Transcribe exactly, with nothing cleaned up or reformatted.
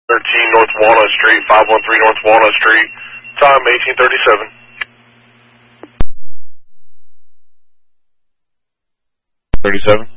thirteen North Walnut Street, five one three North Walnut Street, time eighteen thirty-seven. thirty-seven.